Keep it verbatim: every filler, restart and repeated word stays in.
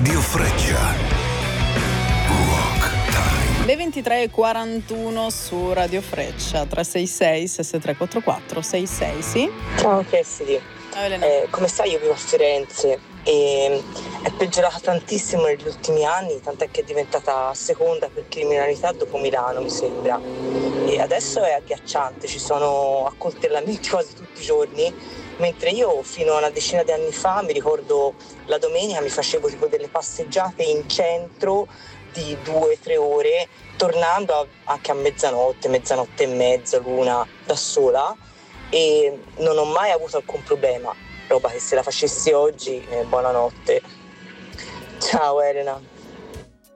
Radio Freccia. Rock Time. Le ventitré e quarantuno su Radio Freccia. Tre sei sei sei tre quattro quattro sei sei, sì? Ciao Cassidy. Ciao Elena. Eh, come sai, io vivo a Firenze e è peggiorata tantissimo negli ultimi anni, tant'è che è diventata seconda per criminalità dopo Milano, mi sembra. E adesso è agghiacciante, ci sono accoltellamenti quasi tutti i giorni, mentre io fino a una decina di anni fa, mi ricordo, la domenica mi facevo tipo delle passeggiate in centro di due o tre ore, tornando a, anche a mezzanotte, mezzanotte e mezza, l'una, da sola, e non ho mai avuto alcun problema. Roba che se la facessi oggi, eh, buonanotte. Ciao Elena.